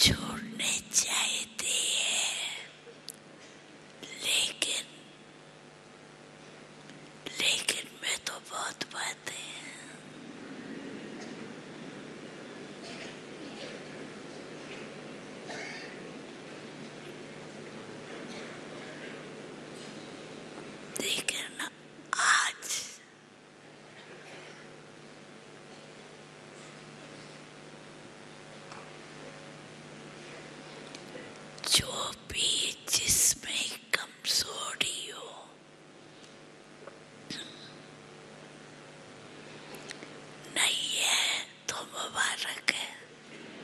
छोड़ने चाहिए, लेकिन में तो बहुत बातें हैं। लेकिन आज जो भी